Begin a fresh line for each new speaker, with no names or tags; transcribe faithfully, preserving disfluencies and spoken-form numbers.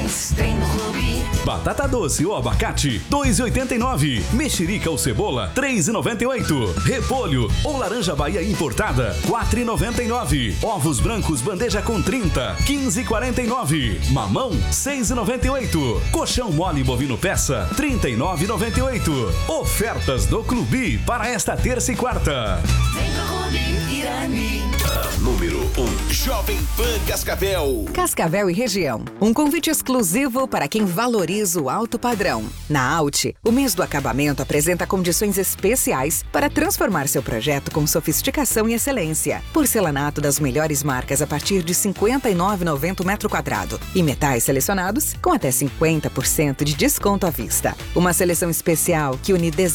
mais tem no Clube.
Batata doce ou abacate, dois e oitenta e nove. Mexerica ou cebola, três e noventa e oito. Repolho ou laranja Bahia importada, quatro e noventa e nove. Ovos brancos bandeja com trinta, quinze e quarenta e nove. Mamão, seis e noventa e oito. Colchão mole bovino peça, trinta e nove e noventa e oito. Ofertas do Clube para esta terça e quarta.
Vem pro Clube Irani.
A número um, Jovem Pan Cascavel.
Cascavel e região. Um convite exclusivo para quem valoriza o alto padrão. Na Alt, o mês do acabamento apresenta condições especiais para transformar seu projeto com sofisticação e excelência. Porcelanato das melhores marcas a partir de cinquenta e nove reais e noventa centavos o metro quadrado. E metais selecionados com até cinquenta por cento de desconto à vista. Uma seleção especial que une